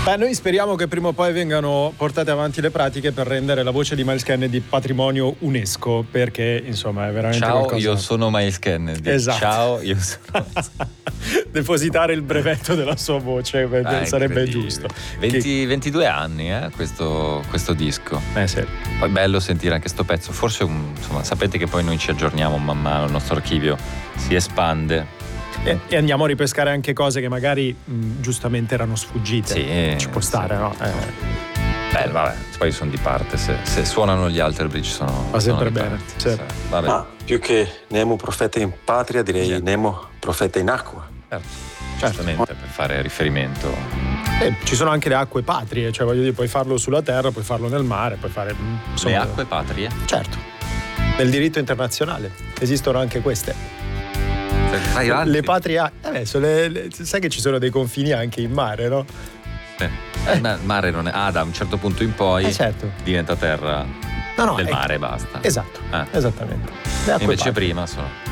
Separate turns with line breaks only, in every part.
Beh, noi speriamo che prima o poi vengano portate avanti le pratiche per rendere la voce di Miles Kennedy patrimonio UNESCO, perché insomma è veramente
ciao,
qualcosa...
io sono Miles Kennedy.
Esatto.
Ciao, io sono...
Depositare il brevetto della sua voce sarebbe giusto.
22 anni questo disco.
Sì.
Poi bello sentire anche sto pezzo. Forse insomma, sapete che poi noi ci aggiorniamo man mano, il nostro archivio si espande.
E andiamo a ripescare anche cose che magari giustamente erano sfuggite.
Sì,
ci può stare, no?
Vabbè, poi sono di parte. Se suonano gli Alter Bridge sono.
Va sempre
sono
bene.
Certo.
Vabbè.
Ma più che Nemo profeta in patria, direi Nemo profeta in acqua.
Certamente, per fare riferimento.
Ci sono anche le acque patrie, cioè voglio dire, puoi farlo sulla terra, puoi farlo nel mare, puoi fare.
Le acque patrie?
Certo. Nel diritto internazionale esistono anche queste. Le patrie, sai che ci sono dei confini anche in mare, no?
Il mare non è. Da un certo punto in poi diventa terra del mare e basta.
Esatto, esattamente.
Invece prima sono.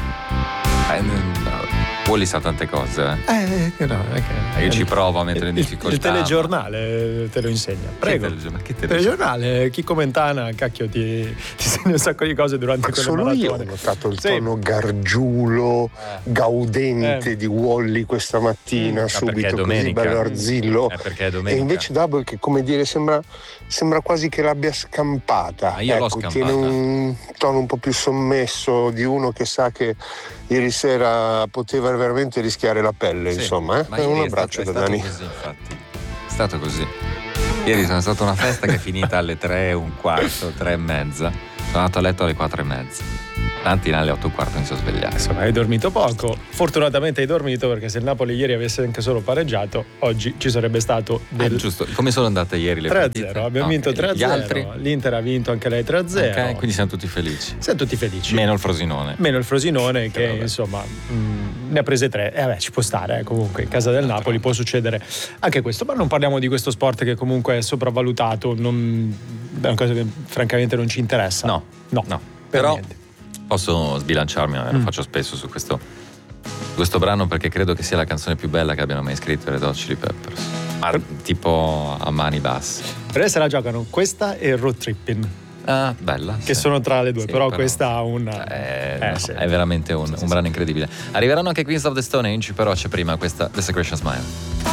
Wall-E sa tante cose. Io ci provo a mettere in difficoltà.
Il telegiornale te lo insegna. Prego.
Che
telegiornale? Chi Mentana, cacchio, ti insegna un sacco di cose durante quelle maratone.
Solo io ho notato il tono gargiulo, gaudente di Wall-E questa mattina, subito così bello arzillo.
Perché è domenica.
E invece Double, che come dire, sembra quasi che l'abbia scampata.
Io l'ho scampata.
Tiene un tono un po' più sommesso di uno che sa che ieri sera poteva veramente rischiare la pelle, insomma. Un abbraccio da Dani.
Così, infatti. È stato così. Ieri sono stata a una festa che è finita alle 3:15, 3:30. Sono andato a letto alle 4:30. Tantina alle 8:15 inizio a svegliare.
Insomma, hai dormito poco. Fortunatamente hai dormito, perché se il Napoli ieri avesse anche solo pareggiato, oggi ci sarebbe stato
giusto. Come sono andate ieri le
3-0,
partite?
abbiamo vinto 3-0.
Gli altri?
L'Inter ha vinto anche lei 3-0.
Ok, quindi siamo tutti felici.
Meno
il Frosinone.
Che insomma ne ha prese 3. Ci può stare, comunque in casa del Napoli può succedere anche questo. Ma non parliamo di questo sport che comunque è sopravvalutato, è una cosa che francamente non ci interessa.
No. Però niente. Posso sbilanciarmi, lo faccio spesso su questo brano, perché credo che sia la canzone più bella che abbiano mai scritto i Red Hot Chili Peppers. tipo a mani basse.
Per se la giocano questa e Road Trippin'.
Ah, bella.
Che sono tra le due, però questa ha una.
È veramente un brano incredibile. Arriveranno anche Queens of the Stone Age, però c'è prima questa The Secretion Smile.